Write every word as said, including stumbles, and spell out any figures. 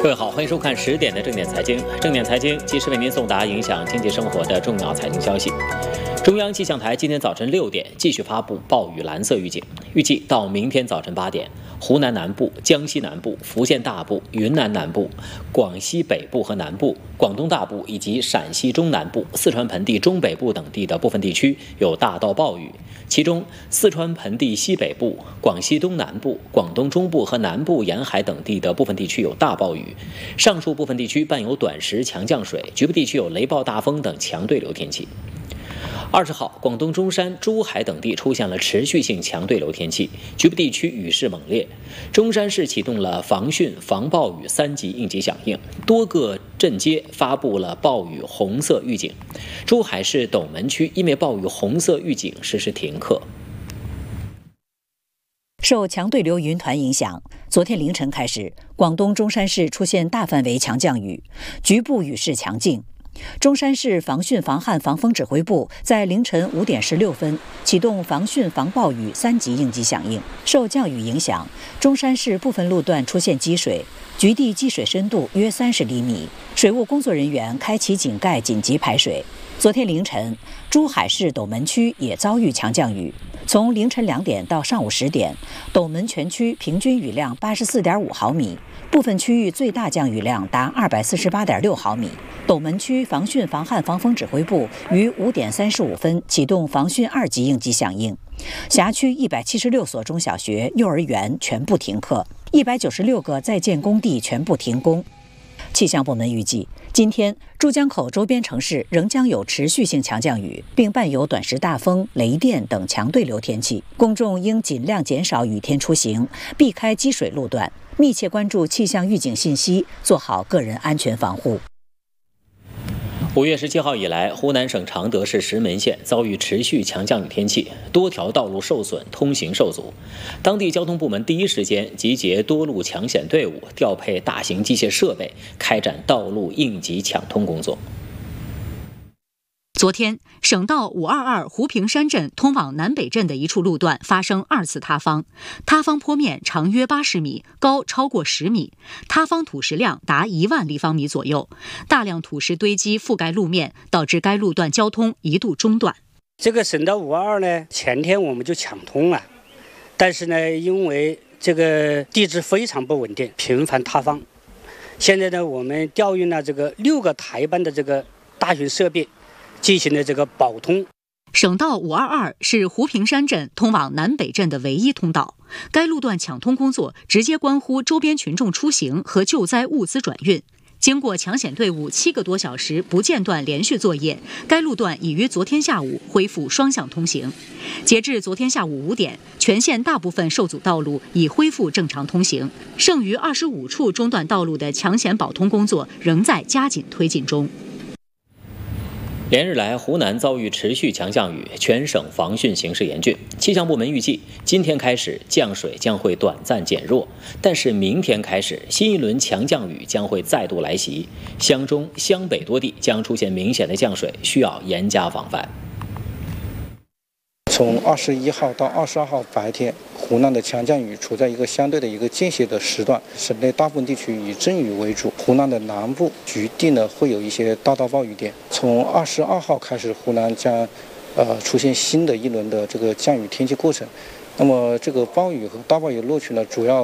各位好，欢迎收看十点的正点财经。正点财经及时为您送达影响经济生活的重要财经消息。中央气象台今天早晨六点继续发布暴雨蓝色预警，预计到明天早晨八点，湖南南部、江西南部、福建大部、云南南部、广西北部和南部、广东大部以及陕西中南部、四川盆地中北部等地的部分地区有大到暴雨，其中四川盆地西北部、广西东南部、广东中部和南部沿海等地的部分地区有大暴雨，上述部分地区伴有短时强降水，局部地区有雷暴大风等强对流天气。二十号，广东中山、珠海等地出现了持续性强对流天气，局部地区雨势猛烈。中山市启动了防汛防暴雨三级应急响应，多个镇街发布了暴雨红色预警。珠海市斗门区因为暴雨红色预警实施停课。 受强对流云团影响，昨天凌晨开始，广东中山市出现大范围强降雨，局部雨势强劲。中山市防汛防旱防风指挥部在凌晨五点十六分启动防汛防暴雨三级应急响应。受降雨影响，中山市部分路段出现积水，局地积水深度约三十厘米，水务工作人员开启井盖紧急排水。昨天凌晨，珠海市斗门区也遭遇强降雨。从凌晨两点到上午十点，斗门全区平均雨量八十四点五毫米，部分区域最大降雨量达二百四十八点六毫米。斗门区防汛防旱防风指挥部于五点三十五分启动防汛二级应急响应，辖区一百七十六所中小学、幼儿园全部停课，一百九十六个在建工地全部停工。气象部门预计，今天珠江口周边城市仍将有持续性强降雨，并伴有短时大风、雷电等强对流天气，公众应尽量减少雨天出行，避开积水路段，密切关注气象预警信息，做好个人安全防护。 五月十七号以来，湖南省常德市石门县遭遇持续强降雨天气，多条道路受损，通行受阻。当地交通部门第一时间集结多路抢险队伍，调配大型机械设备，开展道路应急抢通工作。 昨天，省道五二二湖平山镇通往南北镇的一处路段发生二次塌方，塌方坡面长约八十米，高超过十米，塌方土石量达一万立方米左右，大量土石堆积覆盖路面，导致该路段交通一度中断。 这个省道五二二呢，前天我们就抢通了，但是呢，因为这个地质非常不稳定，频繁塌方，现在呢，我们调用了这个六个台班的这个大型设备，进行了这个保通。 省道五二二是湖平山镇通往南北镇的唯一通道，该路段抢通工作直接关乎周边群众出行和救灾物资转运。经过抢险队伍七个多小时不间断连续作业，该路段已于昨天下午恢复双向通行。截至昨天下午五点，全县大部分受阻道路已恢复正常通行，剩余二十五处中断道路的抢险保通工作仍在加紧推进中。 连日来，湖南遭遇持续强降雨，全省防汛形势严峻。气象部门预计，今天开始降水将会短暂减弱，但是明天开始，新一轮强降雨将会再度来袭，湘中、湘北多地将出现明显的降水，需要严加防范。 从二十一号到二十二号白天，湖南的强降雨处在一个相对的一个间歇的时段，省内大部分地区以阵雨为主，湖南的南部局地呢会有一些大到暴雨点。从二十二号开始，湖南将呃出现新的一轮的这个降雨天气过程。那么这个暴雨和大暴雨落区呢，主要